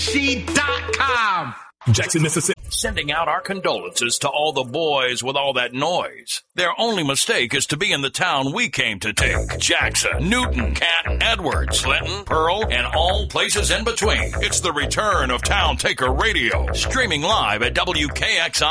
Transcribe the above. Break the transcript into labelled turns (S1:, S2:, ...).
S1: She.com.
S2: Jackson, Mississippi.
S3: Sending out our condolences to all the boys with all that noise. Their only mistake is to be in the town we came to take. Jackson, Newton, Canton, Edwards, Clinton, Pearl, and all places in between. It's the return of Town Taker Radio. Streaming live at WKXI.